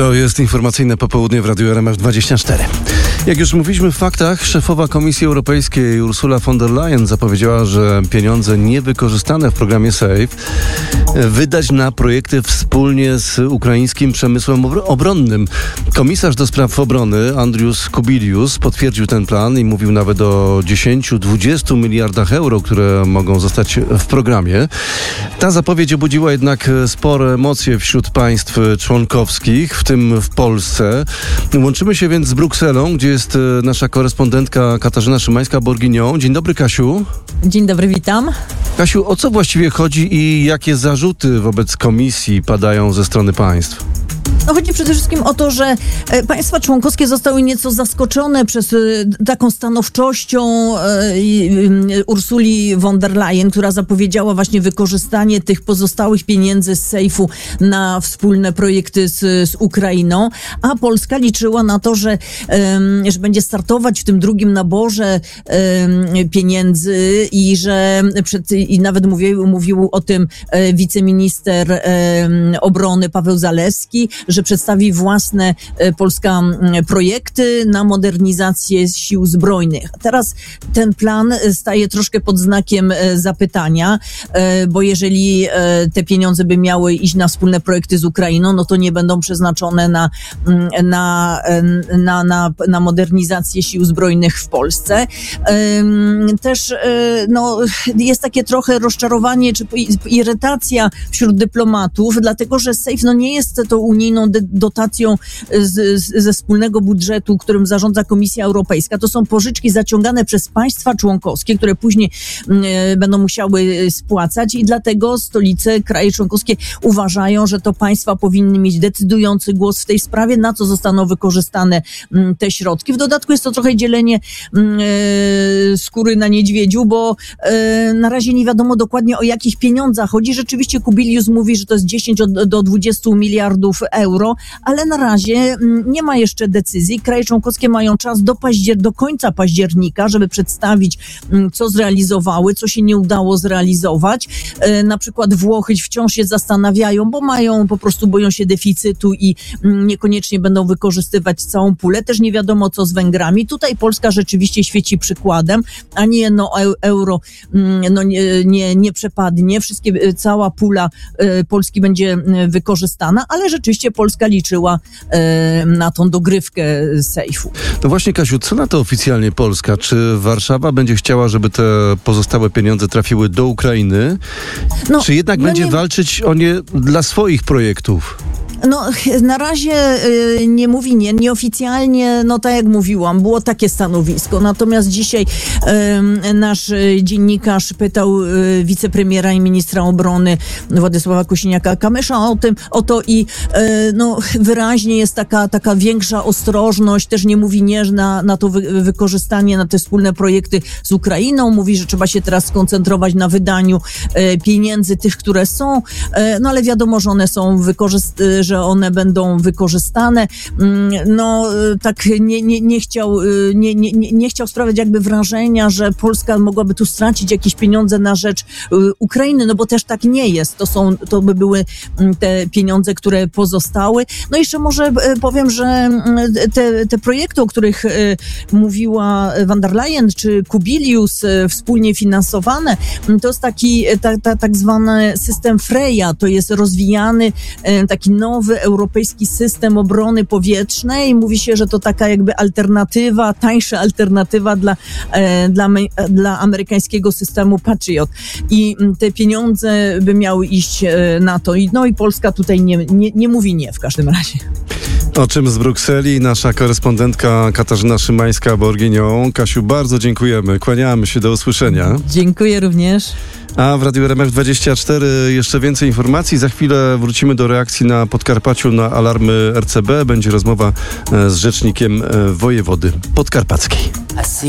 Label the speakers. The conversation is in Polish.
Speaker 1: To jest informacyjne popołudnie w Radiu RMF24. Jak już mówiliśmy w faktach, szefowa Komisji Europejskiej Ursula von der Leyen zapowiedziała, że pieniądze niewykorzystane w programie SAFE wydać na projekty wspólnie z ukraińskim przemysłem obronnym. Komisarz do spraw obrony Andrius Kubilius potwierdził ten plan i mówił nawet o 10-20 miliardach euro, które mogą zostać w programie. Ta zapowiedź obudziła jednak spore emocje wśród państw członkowskich, w tym w Polsce. Łączymy się więc z Brukselą, gdzie jest nasza korespondentka Katarzyna Szymańska-Borginią. Dzień dobry, Kasiu.
Speaker 2: Dzień dobry, witam.
Speaker 1: Kasiu, o co właściwie chodzi i jakie zarzuty wobec Komisji padają ze strony państw?
Speaker 2: No chodzi przede wszystkim o to, że państwa członkowskie zostały nieco zaskoczone przez taką stanowczością Ursuli von der Leyen, która zapowiedziała właśnie wykorzystanie tych pozostałych pieniędzy z sejfu na wspólne projekty z Ukrainą, a Polska liczyła na to, że będzie startować w tym drugim naborze pieniędzy i że i nawet mówił o tym wiceminister obrony Paweł Zalewski, że przedstawi własne Polska projekty na modernizację sił zbrojnych. Teraz ten plan staje troszkę pod znakiem zapytania, bo jeżeli te pieniądze by miały iść na wspólne projekty z Ukrainą, no to nie będą przeznaczone na modernizację sił zbrojnych w Polsce. Też jest takie trochę rozczarowanie czy irytacja wśród dyplomatów, dlatego że SAFE nie jest to unijną dotacją ze wspólnego budżetu, którym zarządza Komisja Europejska. To są pożyczki zaciągane przez państwa członkowskie, które później będą musiały spłacać i dlatego stolice, kraje członkowskie uważają, że to państwa powinny mieć decydujący głos w tej sprawie, na co zostaną wykorzystane te środki. W dodatku jest to trochę dzielenie skóry na niedźwiedziu, bo na razie nie wiadomo dokładnie, o jakich pieniądzach chodzi. Rzeczywiście Kubilius mówi, że to jest 10 do 20 miliardów euro, ale na razie nie ma jeszcze decyzji. Kraje członkowskie mają czas do końca października, żeby przedstawić, co zrealizowały, co się nie udało zrealizować. Na przykład Włochy wciąż się zastanawiają, bo boją się deficytu i niekoniecznie będą wykorzystywać całą pulę. Też nie wiadomo, co z Węgrami. Tutaj Polska rzeczywiście świeci przykładem. Ani jedno euro nie przepadnie. Cała pula Polski będzie wykorzystana, ale rzeczywiście Polska liczyła na tą dogrywkę sejfu.
Speaker 1: No właśnie, Kasiu, co na to oficjalnie Polska? Czy Warszawa będzie chciała, żeby te pozostałe pieniądze trafiły do Ukrainy? Czy jednak będzie walczyć o nie dla swoich projektów?
Speaker 2: Na razie nie mówi nieoficjalnie, tak jak mówiłam, było takie stanowisko. Natomiast dzisiaj nasz dziennikarz pytał wicepremiera i ministra obrony Władysława Kosiniaka-Kamysza o to i wyraźnie jest taka większa ostrożność, też nie mówi nie na to wykorzystanie, na te wspólne projekty z Ukrainą. Mówi, że trzeba się teraz skoncentrować na wydaniu pieniędzy tych, które są, ale wiadomo, że one będą wykorzystane. Nie chciał sprawiać jakby wrażenia, że Polska mogłaby tu stracić jakieś pieniądze na rzecz Ukrainy, bo też tak nie jest. To by były te pieniądze, które pozostały. Jeszcze może powiem, że te projekty, o których mówiła von der Leyen czy Kubilius, wspólnie finansowane, to jest tak zwany system Freya. To jest rozwijany taki nowy europejski system obrony powietrznej. Mówi się, że to taka jakby tańsza alternatywa dla amerykańskiego systemu Patriot. I te pieniądze by miały iść na to. I Polska tutaj nie mówi nie w każdym razie.
Speaker 1: O czym z Brukseli nasza korespondentka Katarzyna Szymańska-Borginią. Kasiu, bardzo dziękujemy. Kłaniamy się, do usłyszenia.
Speaker 2: Dziękuję również.
Speaker 1: A w Radiu RMF24 jeszcze więcej informacji. Za chwilę wrócimy do reakcji na Podkarpaciu na alarmy RCB. Będzie rozmowa z rzecznikiem wojewody podkarpackiej.